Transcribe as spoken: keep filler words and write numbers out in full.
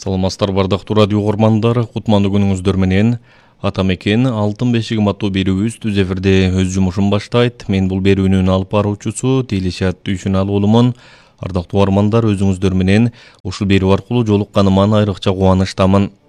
Саламатсыздар бардактуу радио угармандар, кутмандуу күнүңүздөр менен. Атамекен Алтын бешигим аттуу берүүбүз түз эфирде өз жумушун баштайт. Мен бул берүүнүн алып баруучусу Дилишат Дүйшүнал уулумун. Ардактуу угармандар, өзүңүздөр менен ушул берүү аркылуу жолукканыма айрыкча кубанычтамын.